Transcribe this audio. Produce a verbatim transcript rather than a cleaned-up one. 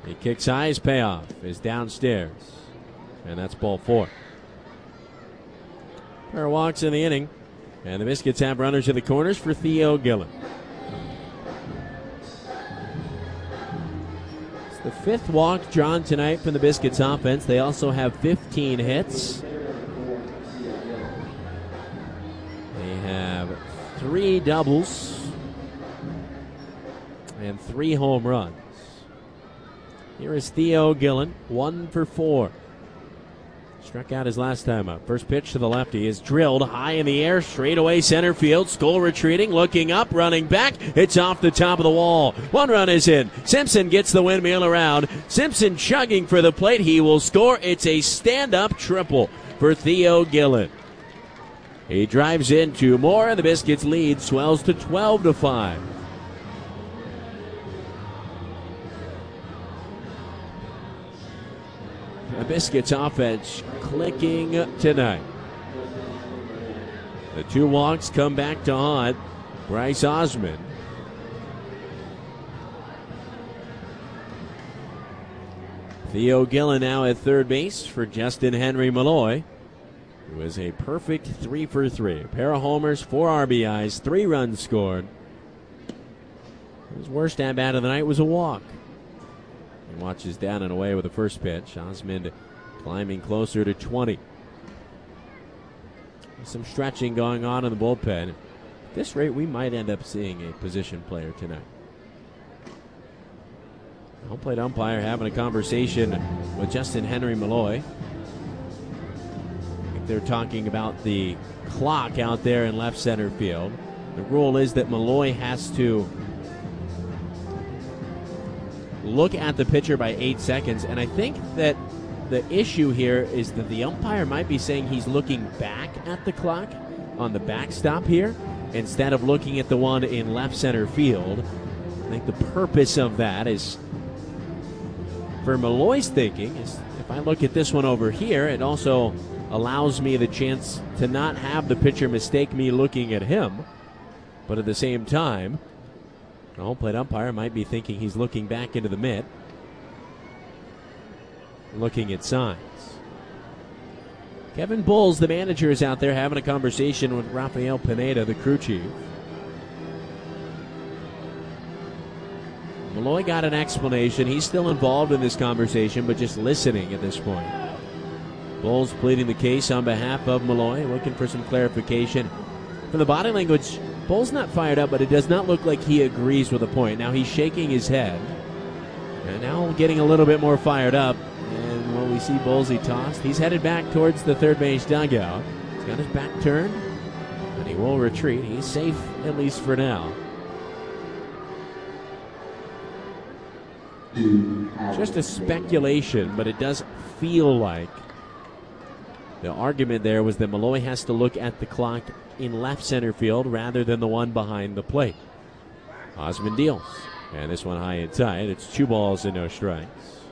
He kicks high. His payoff is downstairs. And that's ball four. Pair of walks in the inning. And the Biscuits have runners in the corners for Theo Gillen. It's the fifth walk drawn tonight from the Biscuits offense. They also have fifteen hits. They have three doubles and three home runs. Here is Theo Gillen, one for four. Struck out his last time up. First pitch to the lefty is drilled high in the air, straight away center field. Skoll retreating, looking up, running back. It's off the top of the wall. One run is in. Simpson gets the windmill around. Simpson chugging for the plate. He will score. It's a stand-up triple for Theo Gillen. He drives in two more, and the Biscuits lead swells to twelve to five. The Biscuits offense clicking tonight. The two walks come back to haunt Bryce Osmond. Theo Gillen now at third base for Justin Henry Malloy, who is a perfect three for three. A pair of homers, four R B Is, three runs scored. His worst at bat of the night was a walk. He watches down and away with the first pitch. Osmond climbing closer to twenty. Some stretching going on in the bullpen. At this rate, we might end up seeing a position player tonight. Home plate umpire having a conversation with Justin Henry Malloy. I think they're talking about the clock out there in left center field. The rule is that Malloy has to look at the pitcher by eight seconds, and I think that the issue here is that the umpire might be saying he's looking back at the clock on the backstop here instead of looking at the one in left center field. I think the purpose of that is, for Malloy's thinking, is if I look at this one over here, it also allows me the chance to not have the pitcher mistake me looking at him, but at the same time, the home plate umpire might be thinking he's looking back into the mitt, looking at signs. Kevin Bowles, the manager, is out there having a conversation with Rafael Pineda, the crew chief. Malloy got an explanation. He's still involved in this conversation, but just listening at this point. Bowles pleading the case on behalf of Malloy, looking for some clarification. From the body language, Bowles not fired up, but it does not look like he agrees with the point. Now he's shaking his head. And now getting a little bit more fired up. And when we see Bowlesy tossed, he's headed back towards the third base dugout. He's got his back turned, and he will retreat. He's safe, at least for now. Just a speculation, but it does feel like the argument there was that Malloy has to look at the clock in left center field rather than the one behind the plate. Osmond deals. And this one high and tight. It's two balls and no strikes.